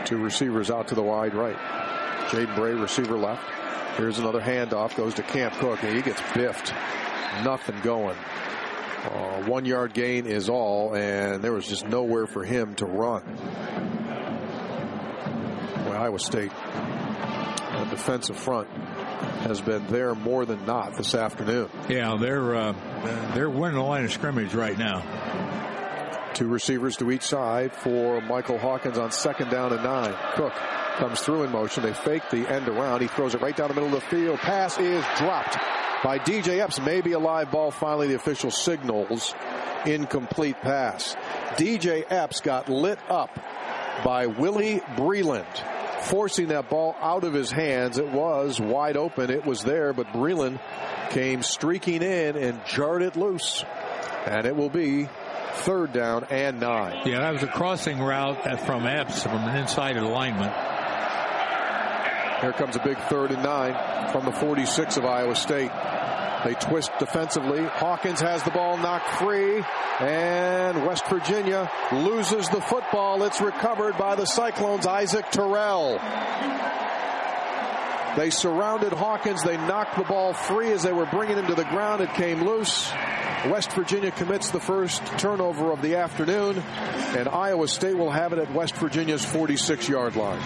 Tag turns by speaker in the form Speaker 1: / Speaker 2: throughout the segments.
Speaker 1: Two receivers out to the wide right. Jaden Bray, receiver left. Here's another handoff, goes to Cam Cook, and he gets biffed. Nothing going. 1 yard gain is all, and there was just nowhere for him to run. Well, Iowa State, the defensive front, has been there more than not this afternoon.
Speaker 2: Yeah, they're winning the line of scrimmage right now.
Speaker 1: Two receivers to each side for Michael Hawkins on 2nd down and 9. Cook comes through in motion. They fake the end around. He throws it right down the middle of the field. Pass is dropped by DJ Epps. Maybe a live ball. Finally, the official signals incomplete pass. DJ Epps got lit up by Willie Breland, forcing that ball out of his hands. It was wide open. It was there, but Breland came streaking in and jarred it loose. And it will be 3rd down and 9.
Speaker 2: Yeah, that was a crossing route from Epps from an inside alignment.
Speaker 1: Here comes a big 3rd and 9 from the 46 of Iowa State. They twist defensively. Hawkins has the ball knocked free, and West Virginia loses the football. It's recovered by the Cyclones' Isaac Terrell. They surrounded Hawkins. They knocked the ball free as they were bringing him to the ground. It came loose. West Virginia commits the first turnover of the afternoon, and Iowa State will have it at West Virginia's 46-yard line.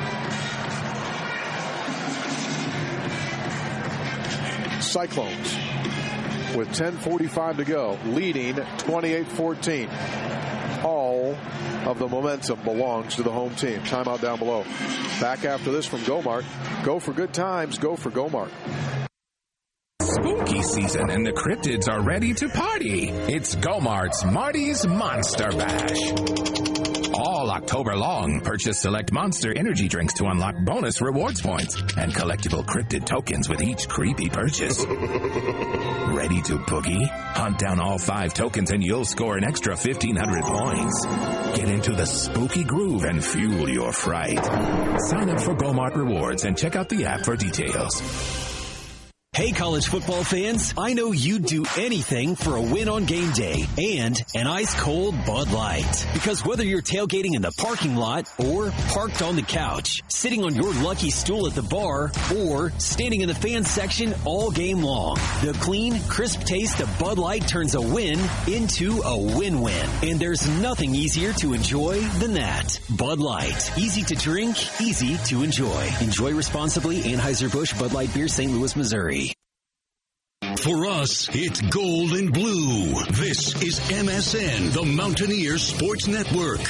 Speaker 1: Cyclones with 10:45 to go, leading 28-14. All of the momentum belongs to the home team. Timeout down below. Back after this from Go-Mart. Go for good times. Go for Go-Mart.
Speaker 3: Spooky season and the cryptids are ready to party. It's Go-Mart's Marty's Monster Bash. All October long, purchase select Monster energy drinks to unlock bonus rewards points and collectible cryptid tokens with each creepy purchase. Ready to boogie? Hunt down all 5 tokens and you'll score an extra 1,500 points. Get into the spooky groove and fuel your fright. Sign up for Go-Mart Rewards and check out the app for details.
Speaker 4: Hey, college football fans, I know you'd do anything for a win on game day and an ice-cold Bud Light. Because whether you're tailgating in the parking lot or parked on the couch, sitting on your lucky stool at the bar, or standing in the fans section all game long, the clean, crisp taste of Bud Light turns a win into a win-win. And there's nothing easier to enjoy than that. Bud Light. Easy to drink, easy to enjoy. Enjoy responsibly. Anheuser-Busch Bud Light Beer, St. Louis, Missouri.
Speaker 5: For us, it's gold and blue. This is MSN, the Mountaineers Sports Network.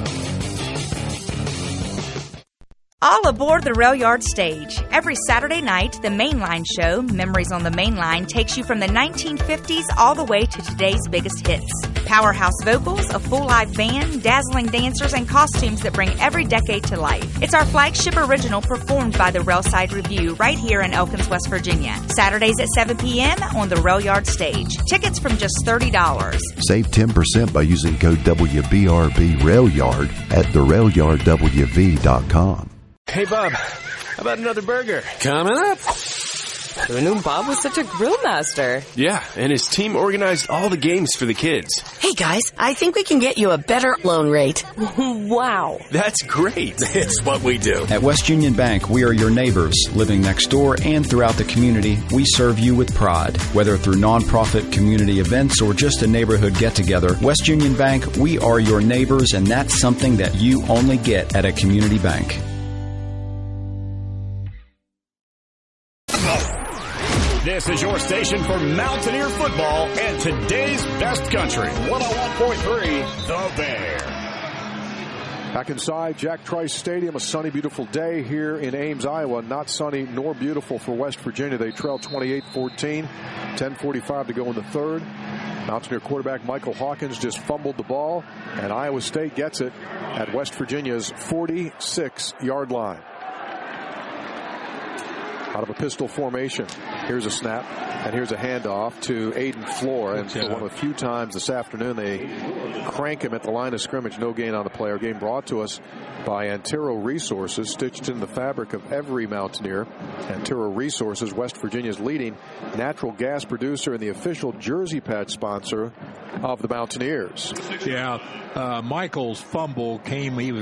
Speaker 6: All aboard the Rail Yard stage. Every Saturday night, the Mainline show, Memories on the Mainline, takes you from the 1950s all the way to today's biggest hits. Powerhouse vocals, a full live band, dazzling dancers, and costumes that bring every decade to life. It's our flagship original performed by the Railside Review right here in Elkins, West Virginia. Saturdays at 7 p.m. on the Rail Yard stage. Tickets from just $30.
Speaker 7: Save 10% by using code WBRB RailYard at therailyardwv.com.
Speaker 8: Hey, Bob, how about another burger?
Speaker 9: Coming up. Who knew Bob was such a grill master?
Speaker 8: Yeah, and his team organized all the games for the kids.
Speaker 10: Hey, guys, I think we can get you a better loan rate.
Speaker 9: Wow.
Speaker 8: That's great.
Speaker 9: It's what we do.
Speaker 11: At West Union Bank, we are your neighbors. Living next door and throughout the community, we serve you with pride. Whether through nonprofit community events or just a neighborhood get-together, West Union Bank, we are your neighbors, and that's something that you only get at a community bank.
Speaker 12: This is your station for Mountaineer football and today's best country. 101.3, The Bear.
Speaker 1: Back inside Jack Trice Stadium, a sunny, beautiful day here in Ames, Iowa. Not sunny nor beautiful for West Virginia. They trail 28-14. 10:45 to go in the third. Mountaineer quarterback Michael Hawkins just fumbled the ball, and Iowa State gets it at West Virginia's 46-yard line. Out of a pistol formation. Here's a snap, and here's a handoff to Aiden Floor. And for one of the few times this afternoon, they crank him at the line of scrimmage. No gain on the play. Our game brought to us by Antero Resources, stitched in the fabric of every Mountaineer. Antero Resources, West Virginia's leading natural gas producer and the official jersey patch sponsor of the Mountaineers.
Speaker 2: Yeah, Michael's fumble came. He was